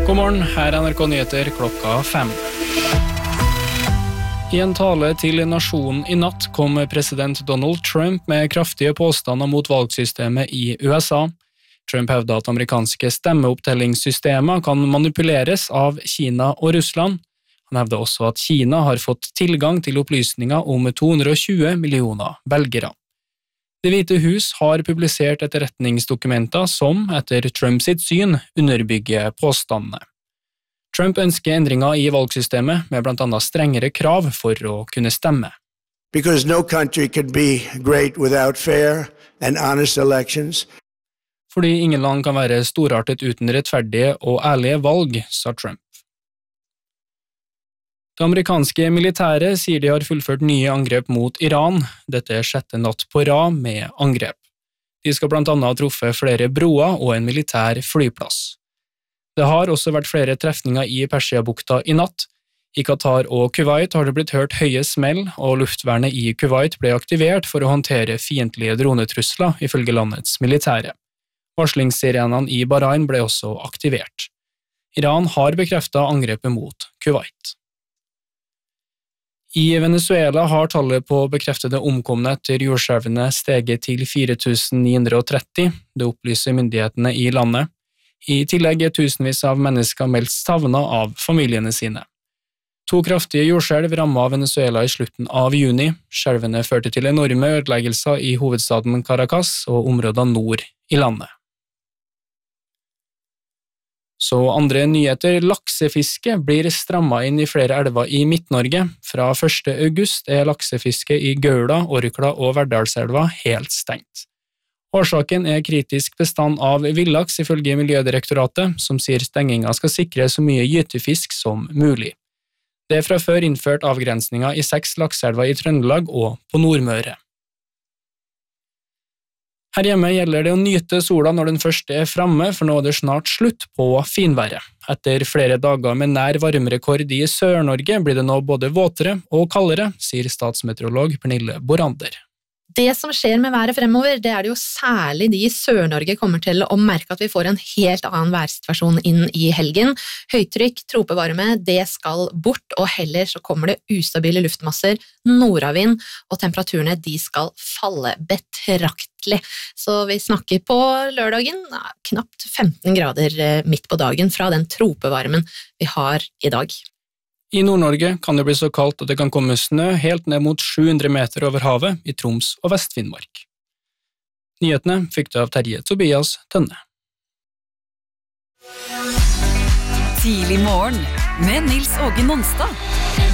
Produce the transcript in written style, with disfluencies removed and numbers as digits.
God morgen, her NRK Nyheter klokka 5. I en tale til nasjonen i natt kom president Donald Trump med kraftige påstander mot valgsystemet i USA. Trump hevdet at amerikanske stemmeopptellingssystemer kan manipuleres av Kina og Russland. Han hevdet også at Kina har fått tilgang til opplysninger om 220 millioner velgere. Det Hvite hus har publisert etterretningsdokumenter som, etter Trumps syn, underbygger påstandene. Trump ønsker endringer i valgsystemet med blant annet strengere krav for å kunne stemme. Because no country can be great without fair and honest elections. Fordi ingen land kan være storartet uten rettferdige og ærlige valg, sa Trump. Det amerikanske militæret sier de har fullført nye angrep mot Iran. Dette er 6. natt på rad med angrep. De skal blant annet ha truffet flere broer og en militær flyplass. Det har også vært flere trefninger i Persiabukta i natt. I Qatar og Kuwait har det blitt hørt høye smell, og luftvernet i Kuwait ble aktivert for å håndtere fiendtlige dronetrusler, ifølge landets militære. Varslingssirenene i Bahrain ble også aktivert. Iran har bekreftet angrepet mot Kuwait. I Venezuela har tallet på bekreftede omkomne etter jordskjelvene steget til 4930, det opplyser myndighetene i landet. I tillegg er tusenvis av mennesker meldt savnet av familiene sine. 2 kraftige jordskjelv rammet Venezuela i slutten av juni. Skjelvene førte til enorme ødeleggelser i hovedstaden Caracas og områder nord i landet. Så andre nyheter, laksefiske blir strammet inn i flere elver i Midt-Norge. Fra 1. august er laksefiske i Gaula, Orkla og Verdalselva helt stengt. Årsaken er kritisk bestand av villaks ifølge Miljødirektoratet, som sier stenginga skal sikre så mye gytefisk som mulig. Det er fra før innført avgrensninger i 6 lakseelver i Trøndelag og på Nordmøre. Her hjemme gjelder det å nyte sola når den først er fremme, for nå er det snart slutt på finværet. Etter flere dager med nær varmerekord i Sør-Norge blir det nå både våtere og kaldere, sier statsmeteorolog Pernille Borander. Det som skjer med været fremover, det er det jo særlig de i Sør-Norge kommer til å merke at vi får en helt annen værsituasjon inn i helgen. Høytrykk, tropevarme, det skal bort, og heller så kommer det ustabile luftmasser, nordavind, og temperaturene de skal falle betraktelig. Så vi snakker på lørdagen knapt 15 grader midt på dagen fra den tropevarmen vi har i dag. I Nord-Norge kan det bli så kaldt at det kan komme snø helt ned mot 700 meter over havet i Troms og Vest-Finnmark. Nyhetene fikk du av Terje Tobias Tønne. Tidlig morgen med Nils Åge Nonstad.